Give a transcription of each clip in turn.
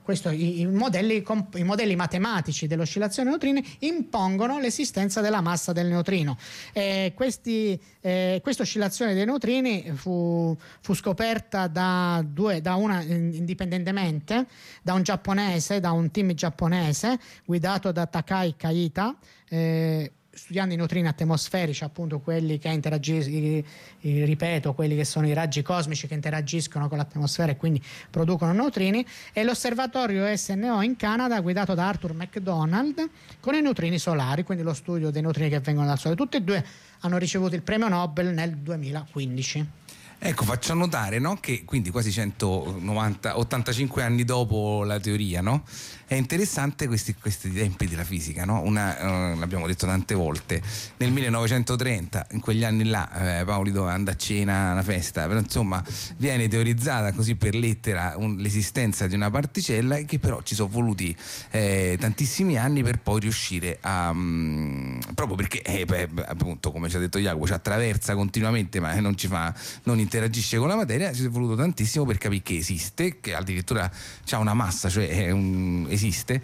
i modelli matematici dell'oscillazione dei neutrini impongono l'esistenza della massa del neutrino. Questa oscillazione dei neutrini fu scoperta indipendentemente da un team giapponese guidato da Takai Kaita, studiando i neutrini atmosferici, appunto quelli che quelli che sono i raggi cosmici che interagiscono con l'atmosfera e quindi producono neutrini, e l'osservatorio SNO in Canada guidato da Arthur MacDonald con i neutrini solari, quindi lo studio dei neutrini che vengono dal Sole. Tutti e due hanno ricevuto il premio Nobel nel 2015. Ecco, faccio notare, no, che quindi quasi 85 anni dopo la teoria, no? È interessante questi tempi della fisica, no? L'abbiamo detto tante volte, nel 1930, in quegli anni là, Paoli doveva andare a cena, a una festa, però insomma viene teorizzata così per lettera l'esistenza di una particella, che però ci sono voluti tantissimi anni per poi riuscire a proprio perché appunto, come ci ha detto Jacopo, ci attraversa continuamente ma non interagisce con la materia. Ci è voluto tantissimo per capire che esiste, che addirittura c'ha una massa, cioè esiste,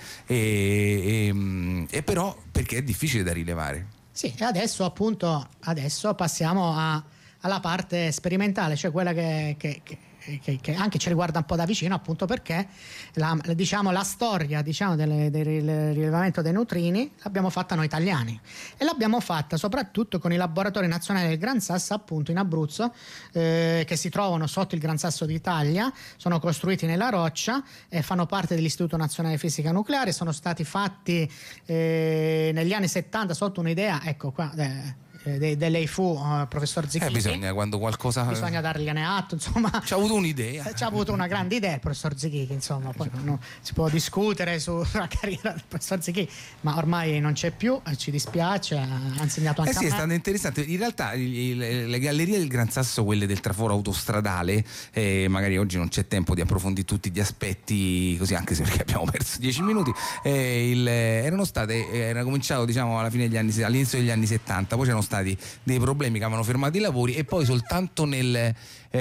e però perché è difficile da rilevare. Sì, e adesso passiamo alla parte sperimentale, cioè quella che anche ci riguarda un po' da vicino, appunto perché la storia del rilevamento dei neutrini l'abbiamo fatta noi italiani, e l'abbiamo fatta soprattutto con i laboratori nazionali del Gran Sasso, appunto in Abruzzo, che si trovano sotto il Gran Sasso d'Italia, sono costruiti nella roccia e fanno parte dell'Istituto Nazionale di Fisica Nucleare. Sono stati fatti negli anni 70 sotto un'idea, ecco qua, dell'EIFU, professor Zichichi. Bisogna dargliene atto, insomma. C'ha avuto un'idea. C'ha avuto una grande idea il professor Zichichi, insomma. Poi si può discutere sulla carriera del professor Zichichi, ma ormai non c'è più, ci dispiace, ha insegnato anche a me. È stato interessante. In realtà le gallerie del Gran Sasso, quelle del traforo autostradale, magari oggi non c'è tempo di approfondire tutti gli aspetti, così, anche se perché abbiamo perso 10 minuti, era cominciato, diciamo, all'inizio degli anni 70, poi c'erano stati dei problemi che avevano fermato i lavori, e poi soltanto nel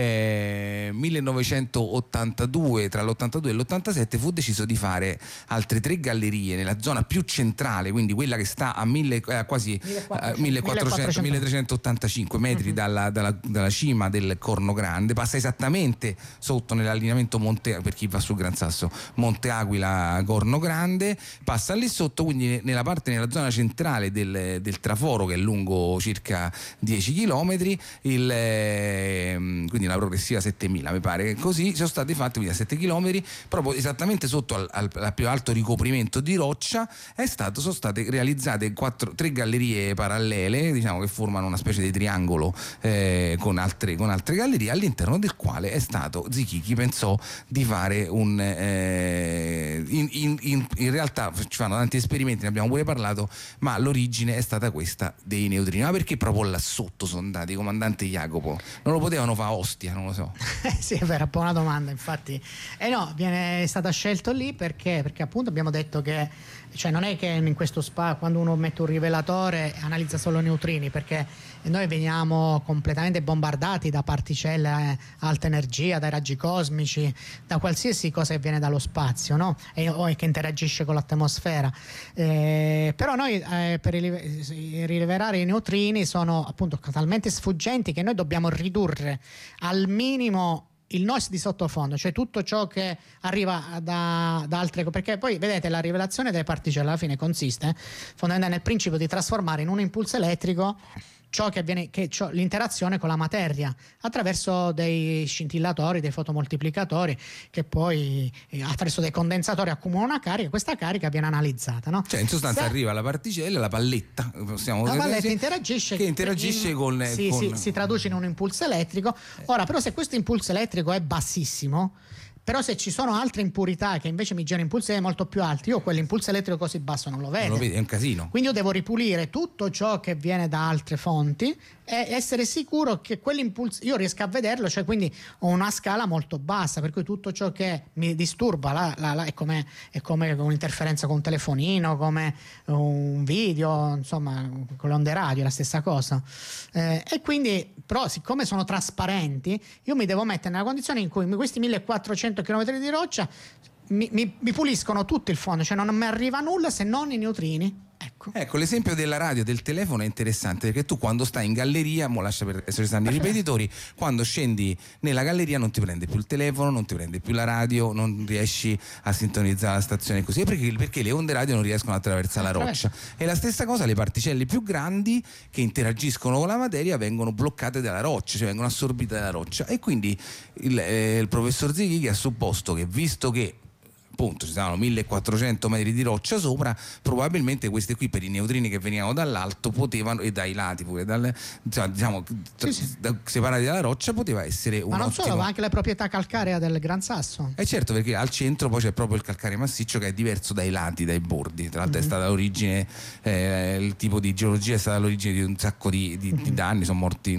1982, tra l'82 e l'87, fu deciso di fare altre 3 gallerie nella zona più centrale, quindi quella che sta a quasi 1385 metri dalla cima del Corno Grande, passa esattamente sotto nell'allineamento per chi va sul Gran Sasso, Monte Aquila Corno Grande, passa lì sotto, quindi nella zona centrale del traforo, che è lungo circa 10 chilometri, quindi la progressiva 7000 mi pare, così sono stati fatti, quindi a 7 chilometri, proprio esattamente sotto al più alto ricoprimento di roccia, sono state realizzate 3 gallerie parallele, diciamo, che formano una specie di triangolo con altre gallerie, all'interno del quale Zichichi pensò di fare in realtà ci fanno tanti esperimenti, ne abbiamo pure parlato, ma l'origine è stata questa dei neutrini. Ma perché proprio là sotto sono andati, comandante Jacopo? Non lo potevano fare a Ostia, non lo so. Sì, è vera, buona domanda, infatti. È stata scelto lì perché appunto abbiamo detto che, cioè, non è che in questo quando uno mette un rivelatore analizza solo neutrini, perché noi veniamo completamente bombardati da particelle a alta energia, dai raggi cosmici, da qualsiasi cosa che viene dallo spazio, no? O che interagisce con l'atmosfera. Però noi per rilevare i neutrini sono appunto talmente sfuggenti che noi dobbiamo ridurre al minimo il noise di sottofondo, cioè tutto ciò che arriva da altre cose, perché poi vedete la rivelazione delle particelle alla fine consiste fondamentalmente nel principio di trasformare in un impulso elettrico ciò che avviene, l'interazione con la materia attraverso dei scintillatori, dei fotomoltiplicatori, che poi attraverso dei condensatori accumulano una carica. Questa carica viene analizzata, no? Cioè in sostanza arriva la particella, la palletta, la palletta interagisce con si traduce in un impulso elettrico. Ora però, se questo impulso elettrico è bassissimo, però se ci sono altre impurità che invece mi generano impulsi molto più alti, io quell'impulso elettrico così basso non lo vedo. È un casino. Quindi io devo ripulire tutto ciò che viene da altre fonti e essere sicuro che quell'impulso io riesca a vederlo, cioè quindi ho una scala molto bassa, per cui tutto ciò che mi disturba è come un'interferenza con un telefonino, come un video, insomma, con le onde radio, la stessa cosa. E quindi, però, siccome sono trasparenti, io mi devo mettere nella condizione in cui questi 1400 km di roccia mi puliscono tutto il fondo, cioè non mi arriva nulla se non i neutrini. Ecco, l'esempio della radio, del telefono è interessante, perché tu quando stai in galleria, mo lascia per adesso ci stanno i ripetitori, quando scendi nella galleria non ti prende più il telefono, non ti prende più la radio, non riesci a sintonizzare la stazione così, perché le onde radio non riescono a attraversare la roccia. E la stessa cosa, le particelle più grandi che interagiscono con la materia vengono bloccate dalla roccia, cioè vengono assorbite dalla roccia. E quindi il professor Zichichi ha supposto che, visto che appunto ci stavano 1400 metri di roccia sopra, probabilmente queste qui, per i neutrini che venivano dall'alto, potevano, e dai lati pure, separati dalla roccia, poteva essere un ma non ottimo... solo, ma anche la proprietà calcarea del Gran Sasso. Certo, perché al centro poi c'è proprio il calcare massiccio, che è diverso dai lati, dai bordi. Tra l'altro è stata l'origine, il tipo di geologia è stata l'origine di un sacco di danni. Sono morti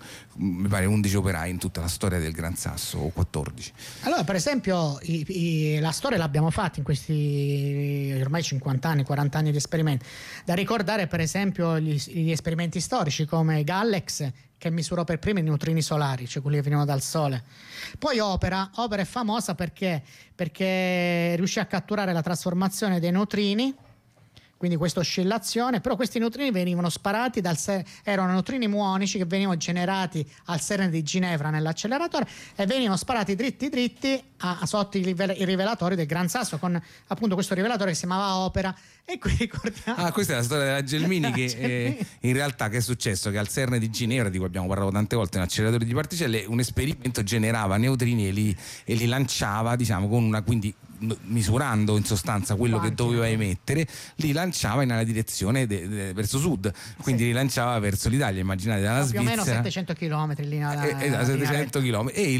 mi pare 11 operai in tutta la storia del Gran Sasso, o 14. Allora, per esempio, la storia l'abbiamo fatta in questi ormai 50 anni, 40 anni di esperimenti. Da ricordare, per esempio, gli esperimenti storici come Gallex, che misurò per primi i neutrini solari, cioè quelli che venivano dal Sole. Poi Opera è famosa perché riuscì a catturare la trasformazione dei neutrini, quindi questa oscillazione, però questi neutrini venivano sparati erano neutrini muonici che venivano generati al CERN di Ginevra nell'acceleratore e venivano sparati dritti sotto i rivelatori del Gran Sasso, con appunto questo rivelatore che si chiamava Opera. E qui ricordiamo... questa è la storia della Gelmini, che in realtà che è successo? Che al CERN di Ginevra, di cui abbiamo parlato tante volte, un acceleratore di particelle, un esperimento generava neutrini e li lanciava, diciamo, con una, quindi misurando in sostanza quello che doveva emettere, li lanciava nella direzione verso sud, quindi li lanciava verso l'Italia, immaginate, dalla più Svizzera, o meno 700 km lì, 700 km, e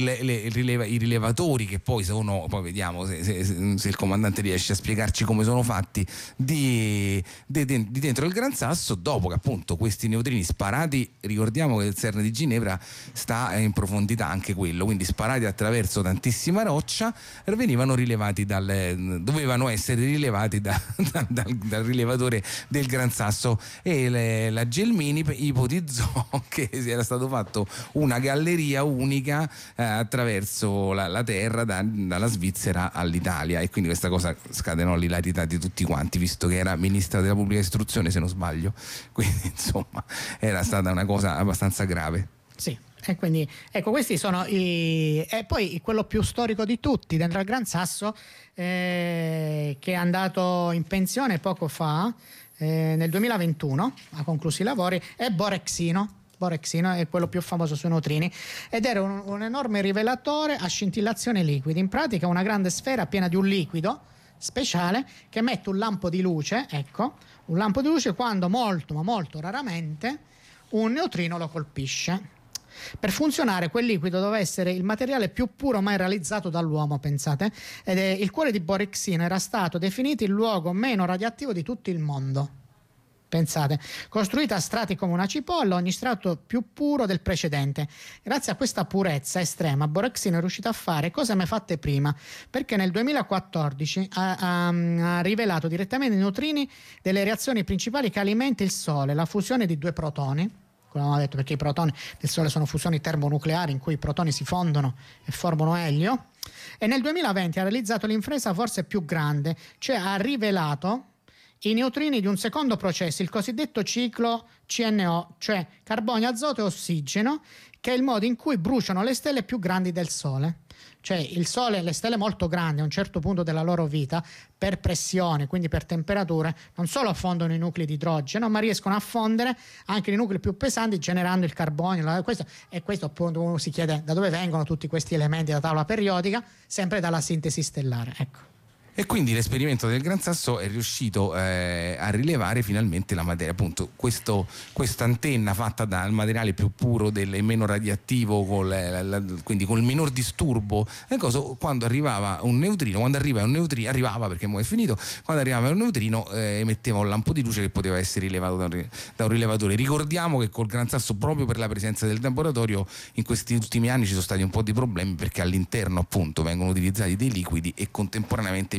i rilevatori, che poi sono, poi vediamo se il comandante riesce a spiegarci come sono fatti, di dentro il Gran Sasso, dopo che appunto questi neutrini sparati, ricordiamo che il CERN di Ginevra sta in profondità anche quello, quindi sparati attraverso tantissima roccia, venivano rilevati dovevano essere rilevati dal rilevatore del Gran Sasso. E la Gelmini ipotizzò che era stato fatto una galleria unica attraverso la Terra dalla Svizzera all'Italia, e quindi questa cosa scatenò l'ilarità di tutti quanti, visto che era ministra della pubblica istruzione, se non sbaglio, quindi insomma era stata una cosa abbastanza grave. Sì. E quindi ecco, questi sono e poi quello più storico di tutti dentro al Gran Sasso, che è andato in pensione poco fa, nel 2021, ha concluso i lavori, è Borexino è quello più famoso sui neutrini, ed era un enorme rivelatore a scintillazione liquidi, in pratica una grande sfera piena di un liquido speciale che emette un lampo di luce, quando molto ma molto raramente un neutrino lo colpisce. Per funzionare quel liquido doveva essere il materiale più puro mai realizzato dall'uomo, pensate, ed il cuore di Borexino era stato definito il luogo meno radioattivo di tutto il mondo. Pensate, costruito a strati come una cipolla, ogni strato più puro del precedente. Grazie a questa purezza estrema, Borexino è riuscito a fare cose mai fatte prima, perché nel 2014 ha rivelato direttamente i neutrini delle reazioni principali che alimenta il Sole, la fusione di due protoni, come abbiamo detto, perché i protoni del Sole sono fusioni termonucleari in cui i protoni si fondono e formano elio. E nel 2020 ha realizzato l'impresa forse più grande, cioè ha rivelato i neutrini di un secondo processo, il cosiddetto ciclo CNO, cioè carbonio, azoto e ossigeno, che è il modo in cui bruciano le stelle più grandi del Sole. Cioè il Sole, le stelle molto grandi a un certo punto della loro vita, per pressione, quindi per temperature, non solo fondono i nuclei di idrogeno, ma riescono a fondere anche i nuclei più pesanti, generando il carbonio. Questo appunto, uno si chiede da dove vengono tutti questi elementi da tavola periodica, sempre dalla sintesi stellare, ecco. E quindi l'esperimento del Gran Sasso è riuscito a rilevare finalmente la materia, appunto questa antenna fatta dal materiale più puro e meno radioattivo, quindi con il minor disturbo, quando arriva un neutrino, arrivava, perché mo è finito, quando arrivava un neutrino emetteva un lampo di luce che poteva essere rilevato da un rilevatore. Ricordiamo che col Gran Sasso, proprio per la presenza del laboratorio, in questi ultimi anni ci sono stati un po' di problemi, perché all'interno appunto vengono utilizzati dei liquidi e contemporaneamente viene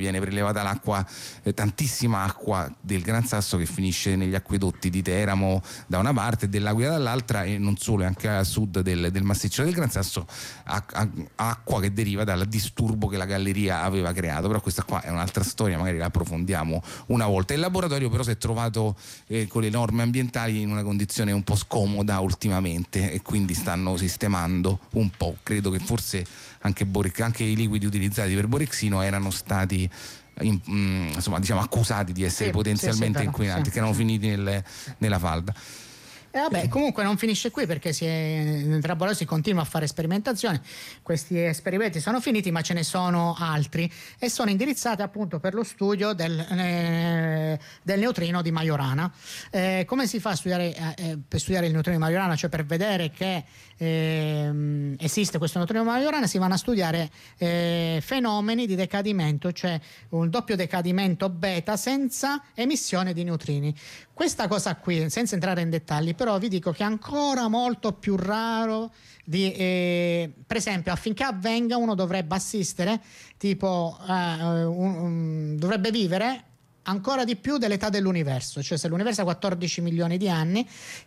viene prelevata l'acqua, tantissima acqua del Gran Sasso che finisce negli acquedotti di Teramo da una parte e dell'Aquila dall'altra, e non solo, anche a sud del massiccio del Gran Sasso, acqua che deriva dal disturbo che la galleria aveva creato. Però questa qua è un'altra storia, magari la approfondiamo una volta. Il laboratorio però si è trovato con le norme ambientali in una condizione un po' scomoda ultimamente, e quindi stanno sistemando un po'. Credo che forse anche i liquidi utilizzati per Borexino erano stati accusati di essere potenzialmente inquinanti, che erano finiti nella falda. Comunque non finisce qui, perché nel laboratorio si continua a fare sperimentazioni. Questi esperimenti sono finiti, ma ce ne sono altri, e sono indirizzati appunto per lo studio del neutrino di Majorana. Come si fa per studiare il neutrino di Majorana? Cioè, per vedere che esiste questo neutrino di Majorana, si vanno a studiare fenomeni di decadimento, cioè un doppio decadimento beta senza emissione di neutrini. Questa cosa qui, senza entrare in dettagli, però vi dico che è ancora molto più raro per esempio, affinché avvenga, uno dovrebbe assistere, dovrebbe vivere ancora di più dell'età dell'universo. Cioè, se l'universo ha 14 milioni di anni,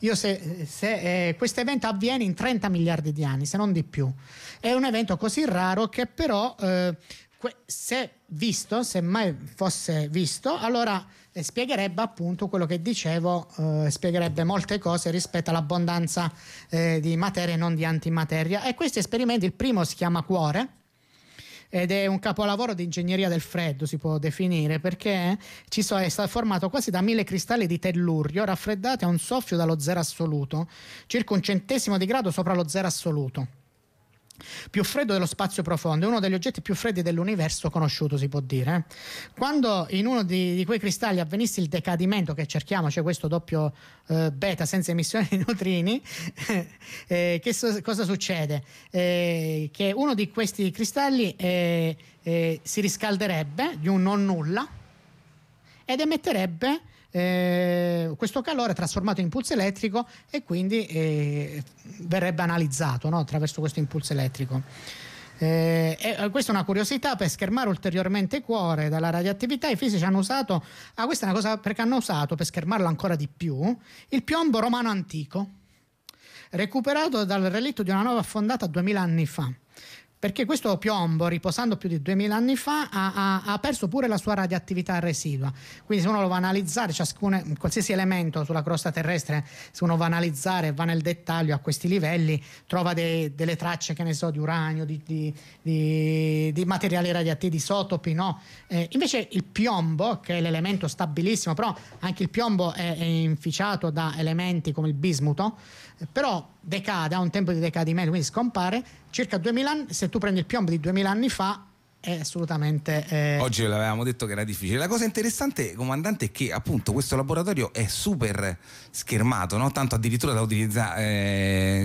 se questo evento avviene in 30 miliardi di anni, se non di più. È un evento così raro che però se mai fosse visto, allora spiegherebbe appunto quello che dicevo, spiegherebbe molte cose rispetto all'abbondanza di materia e non di antimateria. E questi esperimenti, il primo si chiama Cuore, ed è un capolavoro di ingegneria del freddo, si può definire, perché è stato formato quasi da 1000 cristalli di tellurio raffreddati a un soffio dallo zero assoluto, circa 1/100 di grado sopra lo zero assoluto, più freddo dello spazio profondo. È uno degli oggetti più freddi dell'universo conosciuto, si può dire. Quando in uno di quei cristalli avvenisse il decadimento che cerchiamo, cioè questo doppio beta senza emissione di neutrini, cosa succede? Che uno di questi cristalli si riscalderebbe di un non nulla ed emetterebbe questo calore trasformato in impulso elettrico, e quindi verrebbe analizzato, no? Attraverso questo impulso elettrico. Questa è una curiosità: per schermare ulteriormente Cuore dalla radioattività, i fisici hanno usato questa è una cosa perché hanno usato, per schermarlo ancora di più, il piombo romano antico, recuperato dal relitto di una nave affondata 2000 anni fa. Perché questo piombo, riposando più di 2000 anni fa, ha perso pure la sua radioattività residua. Quindi se uno lo va a analizzare, qualsiasi elemento sulla crosta terrestre, se uno va a analizzare e va nel dettaglio a questi livelli, trova delle tracce, che ne so, di uranio, di materiali radioattivi, di isotopi, no? Invece il piombo, che è l'elemento stabilissimo, però anche il piombo è inficiato da elementi come il bismuto, però decade, ha un tempo di decadimento, quindi scompare circa 2000 anni. Se tu prendi il piombo di 2000 anni fa, è assolutamente oggi l'avevamo detto che era difficile. La cosa interessante, comandante, è che appunto questo laboratorio è super schermato, no? Tanto addirittura da utilizzare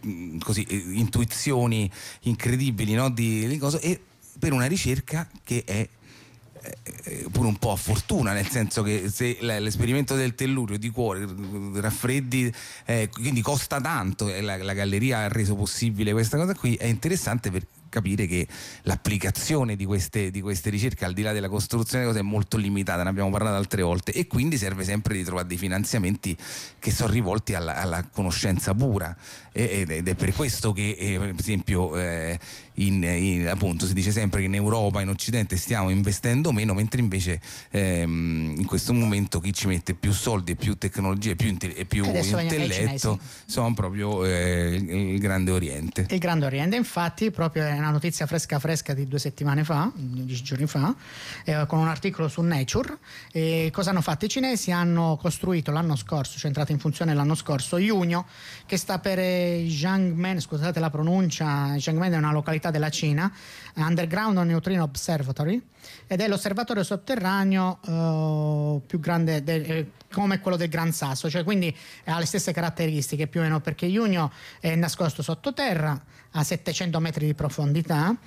intuizioni incredibili, no? di cose, e per una ricerca che è pure un po' a fortuna, nel senso che se l'esperimento del tellurio di Cuore raffreddi, quindi costa tanto, e la galleria ha reso possibile questa cosa qui, è interessante per capire che l'applicazione di queste ricerche, al di là della costruzione delle cose, è molto limitata, ne abbiamo parlato altre volte, e quindi serve sempre di trovare dei finanziamenti che sono rivolti alla conoscenza pura, ed è per questo che per esempio appunto si dice sempre che in Europa, in Occidente, stiamo investendo meno, mentre invece in questo momento chi ci mette più soldi e più tecnologie e più intelletto sono proprio il Grande Oriente. Il Grande Oriente, infatti, proprio è una notizia fresca di 2 settimane fa, 10 giorni fa, con un articolo su Nature. Cosa hanno fatto? I cinesi hanno costruito l'anno scorso, cioè è entrato in funzione l'anno scorso, Yunio, che sta per Jiangmen, scusate la pronuncia, Jiangmen è una località della Cina, Underground Neutrino Observatory, ed è l'osservatorio sotterraneo più grande come quello del Gran Sasso, cioè quindi ha le stesse caratteristiche più o meno, perché Yunio è nascosto sottoterra a 700 metri di profondità,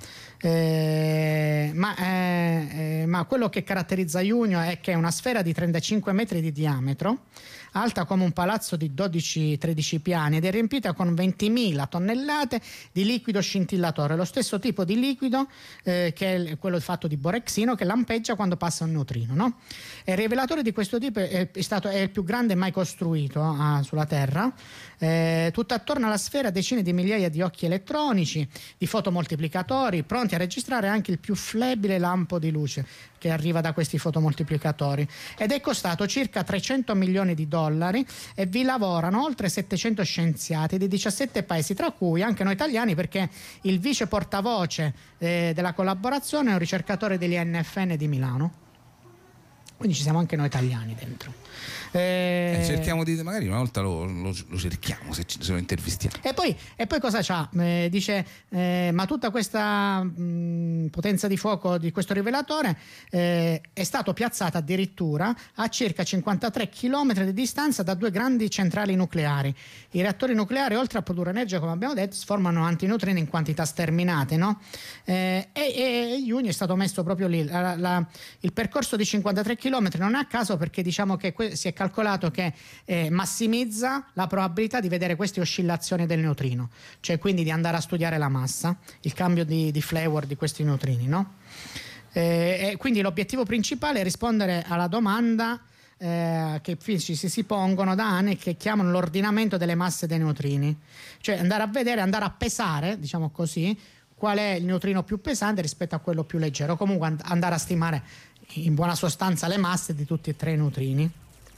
ma quello che caratterizza Yunio è che è una sfera di 35 metri di diametro, alta come un palazzo di 12-13 piani ed è riempita con 20.000 tonnellate di liquido scintillatore, lo stesso tipo di liquido che è quello fatto di borexino che lampeggia quando passa un neutrino, no? Il rivelatore di questo tipo è il più grande mai costruito sulla Terra. Tutto attorno alla sfera decine di migliaia di occhi elettronici, di fotomoltiplicatori pronti a registrare anche il più flebile lampo di luce che arriva da questi fotomoltiplicatori, ed è costato circa 300 milioni di dollari e vi lavorano oltre 700 scienziati di 17 paesi, tra cui anche noi italiani, perché il vice portavoce della collaborazione è un ricercatore degli NFN di Milano, quindi ci siamo anche noi italiani dentro. Cerchiamo di, magari una volta lo cerchiamo, se lo intervistiamo. E poi cosa c'ha? Dice ma tutta questa potenza di fuoco di questo rivelatore è stato piazzato addirittura a circa 53 km di distanza da due grandi centrali nucleari. I reattori nucleari, oltre a produrre energia, come abbiamo detto, sformano antineutrini in quantità sterminate, no? E Iuni è stato messo proprio lì. Il percorso di 53 km non è a caso, perché diciamo che si è calcolato che massimizza la probabilità di vedere queste oscillazioni del neutrino, cioè quindi di andare a studiare la massa, il cambio di flavor di questi neutrini, no? E quindi l'obiettivo principale è rispondere alla domanda che fisici si pongono da anni, che chiamano l'ordinamento delle masse dei neutrini, cioè andare a vedere, andare a pesare, diciamo così, qual è il neutrino più pesante rispetto a quello più leggero, comunque andare a stimare in buona sostanza le masse di tutti e tre i neutrini.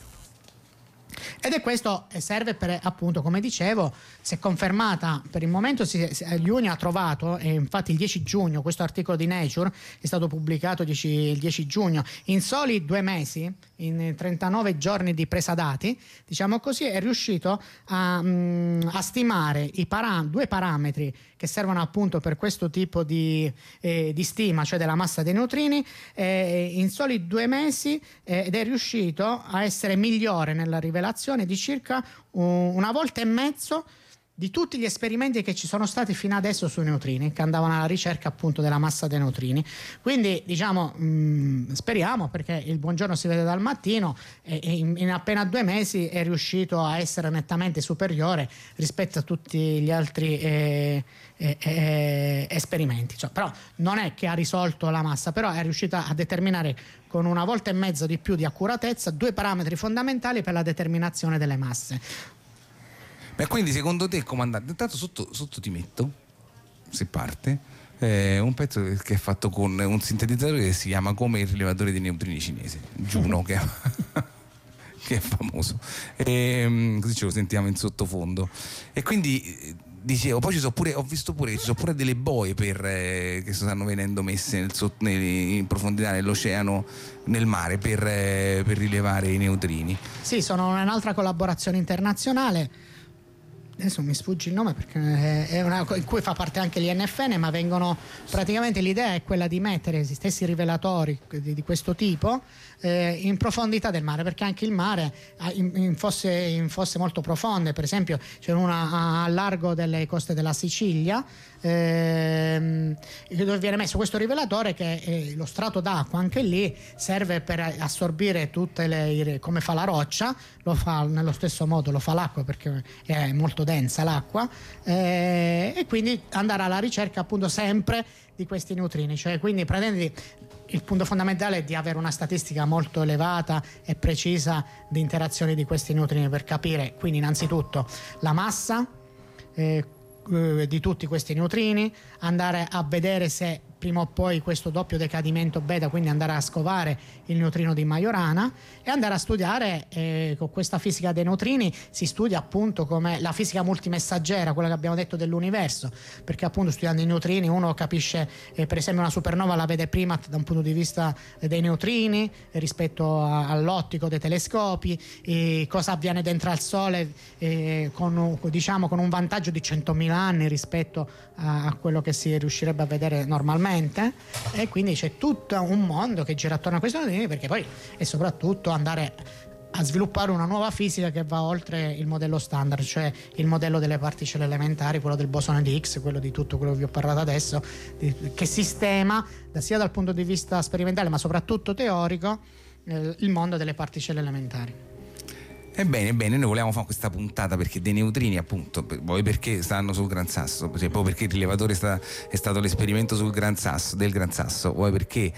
Ed è questo serve per, appunto, come dicevo, si è confermata per il momento, Iuni ha trovato, e infatti il 10 giugno questo articolo di Nature è stato pubblicato il 10 giugno, in soli 2 mesi, in 39 giorni di presa dati, diciamo così, è riuscito a stimare due parametri che servono appunto per questo tipo di stima, cioè della massa dei neutrini, in soli 2 mesi, ed è riuscito a essere migliore nella rivelazione di circa 1,5 volte di tutti gli esperimenti che ci sono stati fino adesso sui neutrini, che andavano alla ricerca appunto della massa dei neutrini. Quindi diciamo speriamo, perché il buongiorno si vede dal mattino, e in appena 2 mesi è riuscito a essere nettamente superiore rispetto a tutti gli altri esperimenti. Cioè, però non è che ha risolto la massa, però è riuscita a determinare con 1,5 volte di più di accuratezza 2 parametri fondamentali per la determinazione delle masse. Beh, quindi secondo te, comandante, intanto sotto ti metto, se parte, un pezzo che è fatto con un sintetizzatore che si chiama come il rilevatore dei neutrini cinese, Juno, che è famoso, così ce lo sentiamo in sottofondo. E quindi dicevo, poi ho visto pure che ci sono pure delle boe che stanno venendo messe in profondità nell'oceano, nel mare, per rilevare i neutrini. Sì, sono un'altra collaborazione internazionale. Adesso mi sfugge il nome, perché è una in cui fa parte anche l'INFN, ma praticamente l'idea è quella di mettere gli stessi rivelatori di questo tipo in profondità del mare, perché anche il mare in fosse molto profonde, per esempio c'è una a largo delle coste della Sicilia, dove viene messo questo rivelatore, che lo strato d'acqua anche lì serve per assorbire tutte come fa la roccia, lo fa nello stesso modo, lo fa l'acqua, perché è molto densa l'acqua, e quindi andare alla ricerca appunto sempre di questi neutrini, cioè quindi il punto fondamentale è di avere una statistica molto elevata e precisa di interazioni di questi neutrini, per capire quindi innanzitutto la massa di tutti questi neutrini, andare a vedere se prima o poi questo doppio decadimento beta, quindi andare a scovare il neutrino di Majorana, e andare a studiare con questa fisica dei neutrini si studia appunto come la fisica multimessaggera, quella che abbiamo detto dell'universo, perché appunto studiando i neutrini uno capisce, per esempio una supernova la vede prima da un punto di vista dei neutrini rispetto all'ottico dei telescopi, cosa avviene dentro al Sole con un vantaggio di 100.000 anni rispetto a quello che si riuscirebbe a vedere normalmente, e quindi c'è tutto un mondo che gira attorno a questi neutrini, perché poi è soprattutto andare a sviluppare una nuova fisica che va oltre il modello standard, cioè il modello delle particelle elementari, quello del bosone di Higgs, quello di tutto quello che vi ho parlato adesso, che sistema sia dal punto di vista sperimentale ma soprattutto teorico il mondo delle particelle elementari. Ebbene, noi volevamo fare questa puntata perché dei neutrini, appunto, poi perché stanno sul Gran Sasso, cioè, poi perché il rilevatore è stato l'esperimento del Gran Sasso, poi perché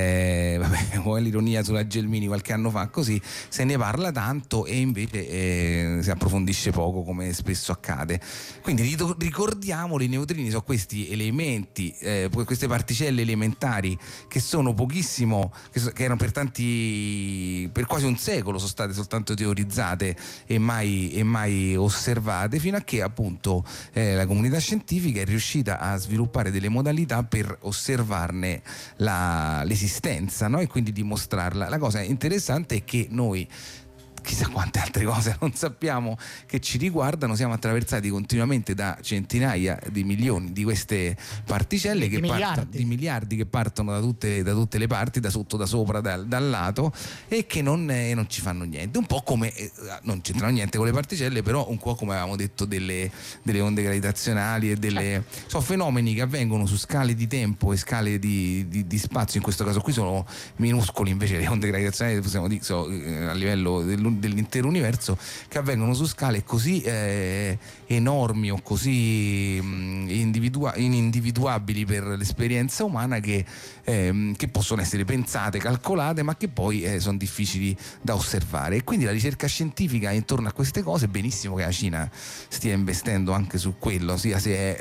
poi l'ironia sulla Gelmini qualche anno fa, così se ne parla tanto e invece si approfondisce poco, come spesso accade. Quindi ricordiamolo, i neutrini sono questi elementi, queste particelle elementari che sono pochissimo, che erano per quasi un secolo sono state soltanto teorizzate e mai osservate, fino a che appunto la comunità scientifica è riuscita a sviluppare delle modalità per osservarne l'esistenza, no? E quindi dimostrarla. La cosa interessante è che noi, chissà quante altre cose non sappiamo che ci riguardano, siamo attraversati continuamente da centinaia di milioni di queste particelle di miliardi che partono da tutte le parti, da sotto, da sopra, dal lato, e che non ci fanno niente, un po' come non c'entrano niente con le particelle, però un po' come avevamo detto delle onde gravitazionali e sono fenomeni che avvengono su scale di tempo e scale di spazio. In questo caso qui sono minuscoli, invece le onde gravitazionali possiamo dire a livello dell'intero universo, che avvengono su scale così enormi o così inindividuabili per l'esperienza umana che possono essere pensate, calcolate, ma che poi sono difficili da osservare. E quindi la ricerca scientifica intorno a queste cose, benissimo che la Cina stia investendo anche su quello, sia se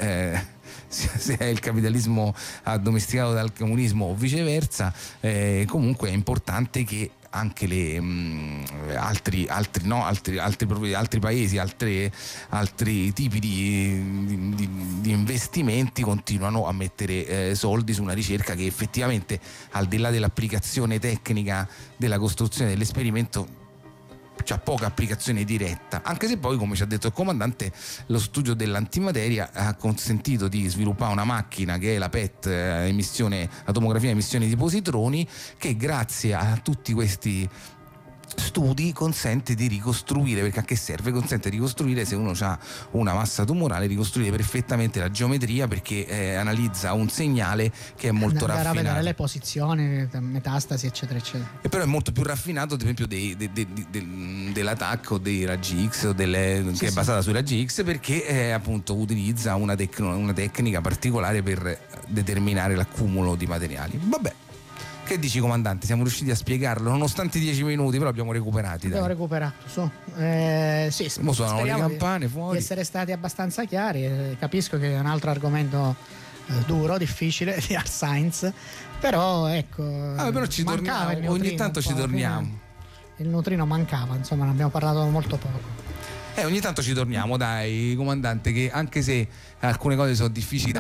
è il capitalismo addomesticato dal comunismo o viceversa, comunque è importante che anche altri paesi, altri tipi di investimenti continuano a mettere soldi su una ricerca che effettivamente, al di là dell'applicazione tecnica della costruzione dell'esperimento, c'ha poca applicazione diretta, anche se poi, come ci ha detto il comandante, lo studio dell'antimateria ha consentito di sviluppare una macchina che è la PET, a tomografia emissione di positroni, che grazie a tutti questi studi consente di ricostruire, perché a che serve? Consente di ricostruire, se uno ha una massa tumorale, ricostruire perfettamente la geometria, perché analizza un segnale che è molto raffinato, a vedere le posizioni, metastasi, eccetera eccetera, e però è molto più raffinato, ad esempio dell'attacco dei raggi X che è basata sui raggi X, perché appunto utilizza una tecnica particolare per determinare l'accumulo di materiali. Vabbè, che dici, comandante? Siamo riusciti a spiegarlo nonostante i 10 minuti, però abbiamo recuperato. Abbiamo recuperato, sì. Mo suonano le campane fuori. Di essere stati abbastanza chiari. Capisco che è un altro argomento duro, difficile, di Art Science, però ecco. Però ci torniamo, ogni tanto ci torniamo. Il neutrino mancava, insomma, ne abbiamo parlato molto poco. Ogni tanto ci torniamo, dai, comandante, che anche se alcune cose sono difficili